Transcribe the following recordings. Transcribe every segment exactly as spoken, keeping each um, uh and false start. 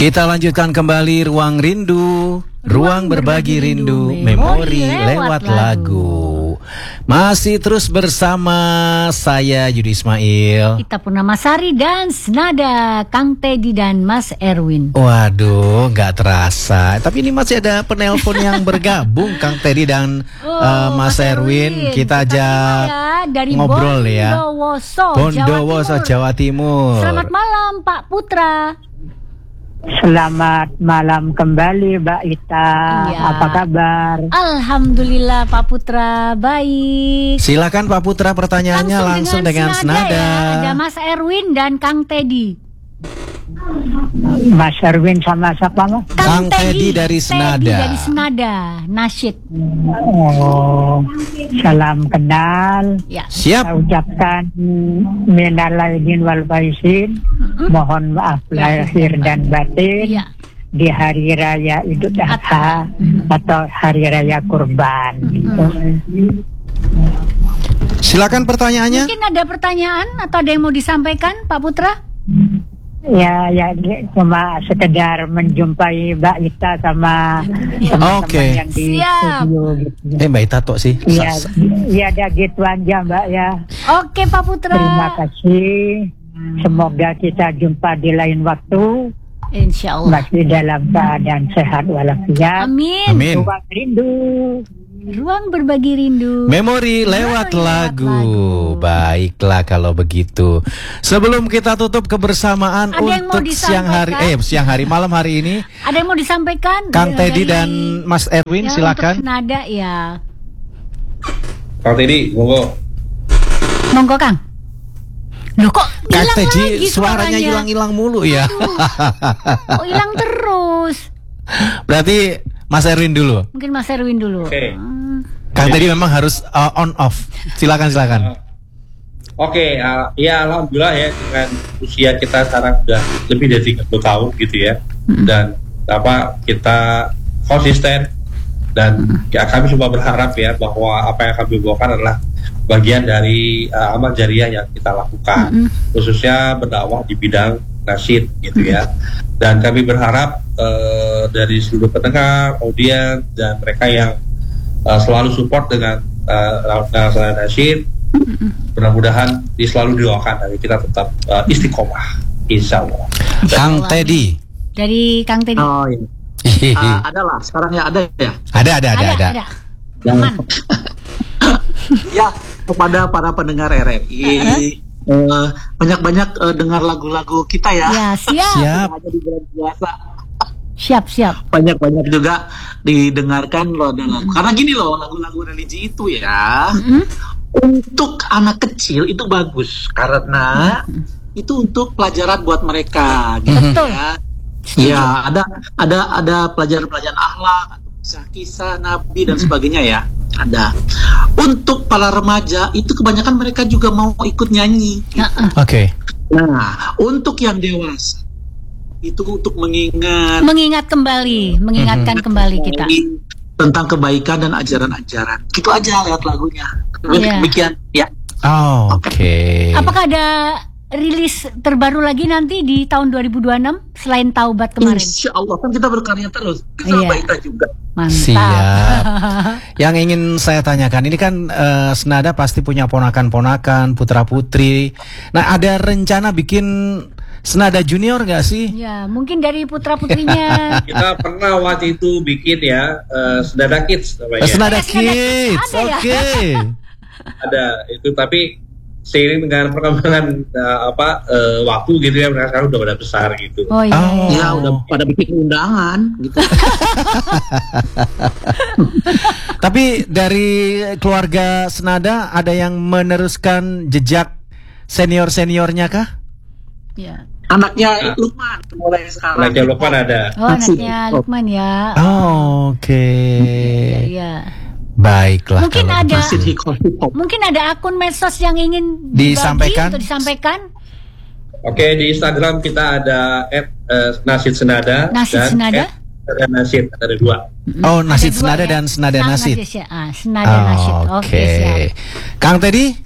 Kita lanjutkan kembali Ruang Rindu, Ruang Berbagi Rindu, Memori lewat lagu. Masih terus bersama saya Yudi Ismail, Ita Purnamasari dan Senada Kang Teddy dan Mas Erwin. Waduh, nggak terasa. Tapi ini masih ada penelpon yang bergabung, Kang Teddy dan Oh, uh, Mas, Mas Erwin. Erwin. Kita Kita ajak ya, dari ngobrol ya. Bondowoso, Bondowoso, Jawa Timur. Selamat malam Pak Putra. Selamat malam kembali Mbak Ita. Ya. Apa kabar? Alhamdulillah Pak Putra baik. Silakan Pak Putra, pertanyaannya langsung, langsung dengan, dengan Senada. Ya. Ada Mas Erwin dan Kang Teddy. Mas Erwin sama siapa Mas? Kang, Kang Teddy dari Senada. Teddy dari Senada, nasyid. Oh, salam kenal. Ya. Siap. Saya ucapkan minal aidin wal faizin. Mm-hmm. Mohon maaf lahir dan batin. Ya. Di hari raya Idul Adha mm-hmm. atau hari raya Kurban. Mm-hmm. Silakan pertanyaannya. Mungkin ada pertanyaan atau ada yang mau disampaikan Pak Putra? Ya, ya cuma sekedar menjumpai Mbak Ita sama teman-teman okay. yang di Siap. studio gitu. Eh Mbak Ita tok sih. Iya, ya ada gitu aja Mbak ya. Oke Pak Putra. Terima kasih. Semoga kita jumpa di lain waktu. Insya Allah. Masih dalam keadaan sehat walafiat. Amin. Amin. Ruang rindu. Ruang berbagi rindu. Memori lewat Memori lagu. lewat lagu. Baiklah kalau begitu. Sebelum kita tutup kebersamaan ada untuk siang hari eh siang hari malam hari ini. Ada yang mau disampaikan? Kang Teddy dan Mas Erwin, ya, silakan. Untuk Senada ya. Kang Teddy, monggo. Monggo Kang. Loh kok Kang hilang Teddy lagi suaranya hilang-hilang mulu ya. Kok hilang terus? Berarti Mas Erwin dulu. Mungkin Mas Erwin dulu. Oke. Okay. Hmm. Kang Teddy memang harus uh, on off. Silakan silakan. Uh, Oke, okay, uh, ya alhamdulillah ya dengan usia kita sekarang sudah lebih dari tiga puluh tahun gitu ya. Hmm. Dan apa kita konsisten dan hmm. ya, kami semua berharap ya bahwa apa yang kami bawakan adalah bagian dari uh, amal jariah yang kita lakukan, hmm. khususnya berdakwah di bidang nasyid gitu ya. Dan kami berharap uh, dari seluruh pendengar, audiens dan mereka yang uh, selalu support dengan uh, nasyid, mudah-mudahan di selalu didoakan dan kita tetap uh, istiqomah, insya Allah. Kang Teddy. Dari Kang Teddy. Oh iya. uh, ada lah, sekarang ya ada ya. Ada ada ada ada. ada. Aman. Ya, kepada para pendengar R R I. Uh-huh. Uh, banyak-banyak uh, dengar lagu-lagu kita ya. Ya, siap. Siap. Hanya di bulan puasa. Siap, siap. Banyak-banyak juga didengarkan loh lagu. Karena gini loh, lagu-lagu religi itu ya. Mm-hmm. Untuk anak kecil itu bagus karena mm-hmm. itu untuk pelajaran buat mereka gitu. Betul. Ya. Ya, ada ada ada pelajaran-pelajaran akhlak, kisah-kisah Nabi dan sebagainya ya. Ada. Untuk para remaja itu kebanyakan mereka juga mau ikut nyanyi. Gitu. Oke. Okay. Nah, untuk yang dewasa itu untuk mengingat, mengingat kembali, mengingatkan mm-hmm. kembali kita tentang kebaikan dan ajaran-ajaran. Gitu aja lewat lagunya. Yeah. Demikian ya. Oh, oke. Okay. Apakah ada rilis terbaru lagi nanti di tahun dua ribu dua puluh enam selain Taubat kemarin? Insya Allah kan kita berkarya terus. Kita yeah. kita juga. Mantap. Siap. Yang ingin saya tanyakan ini kan uh, Senada pasti punya ponakan-ponakan, putra-putri. Nah, ada rencana bikin Senada Junior nggak sih? Ya, mungkin dari putra-putrinya. Kita pernah waktu itu bikin ya uh, Senada Kids namanya. Senada eh, Senada Kids. Kids. Oke. Okay. Ada itu tapi seiring dengan perkembangan uh, apa uh, waktu gitu ya, mereka sekarang udah pada besar gitu. Oh iya. Oh. Ya udah pada bikin undangan gitu. Tapi dari keluarga Senada ada yang meneruskan jejak senior-seniornya kah? Ya. Anaknya Lukman mulai sekarang. Anaknya Lukman ada. Oh, anaknya Lukman ya. Oh, oke. Iya, Okay. iya. Baiklah. Mungkin ada gitu. mungkin ada akun medsos yang ingin disampaikan atau disampaikan. Oke, di Instagram kita ada et uh, nasyid senada Nasyid dan Senada. ada nasyid, ada dua. Oh, nasyid senada ya? dan senada Nah, nasyid. Ya. Ah, senada oh, nasyid. Oke, okay, siap. Kang Teddy?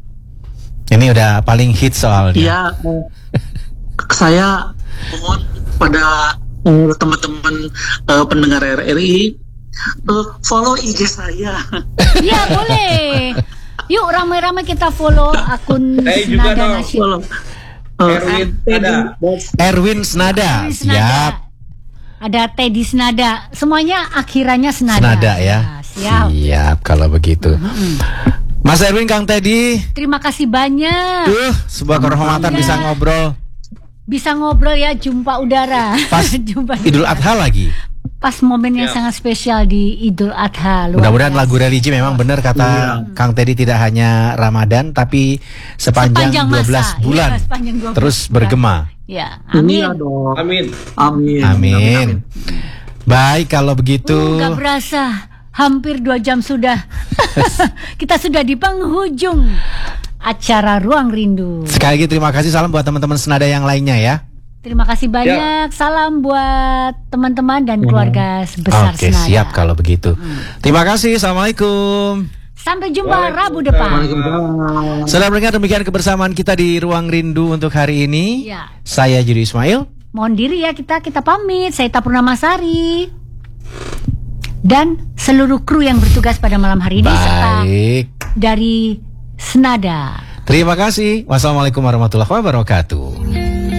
Ini udah paling hit soalnya. Iya, saya mohon pada uh, teman-teman uh, pendengar R R I, uh, follow I G saya. Iya boleh. Yuk ramai-ramai kita follow akun Saya juga Senada dong. Nasyid. Follow. Uh, Erwin ada. Erwin Senada. Erwin Senada. Siap. Ada Teddy Senada. Semuanya akhirannya Senada. Senada ya. Siap. Siap kalau begitu. Mas Erwin, Kang Teddy. Terima kasih banyak. Duh, sebuah kehormatan Ya. bisa ngobrol Bisa ngobrol ya, jumpa udara. pas Jumpa Idul Adha lagi. Pas momen yang Ya. sangat spesial di Idul Adha. Luar Mudah-mudahan biasa. lagu religi memang benar kata Kang Teddy, tidak hanya Ramadan tapi sepanjang, Sepanjang dua belas masa. bulan Iya, sepanjang dua belas terus bulan. bergema. Ya, amin. Iya dong. Amin. Amin. Amin. Baik kalau begitu. Uh, gak berasa, hampir dua jam sudah. Kita sudah di penghujung acara Ruang Rindu. Sekali lagi terima kasih, salam buat teman-teman Senada yang lainnya ya. Terima kasih banyak. Salam buat teman-teman dan keluarga sebesar Oke, Senada. siap kalau begitu. Terima kasih. Assalamualaikum. Sampai jumpa Rabu depan. Saudara pendengar, demikian kebersamaan kita di Ruang Rindu untuk hari ini. Ya. Saya Yudi Ismail. Mohon diri ya, kita kita pamit. Saya Ita Purnamasari dan seluruh kru yang bertugas pada malam hari ini serta Baik. dari Senada. Terima kasih. Wassalamualaikum warahmatullahi wabarakatuh.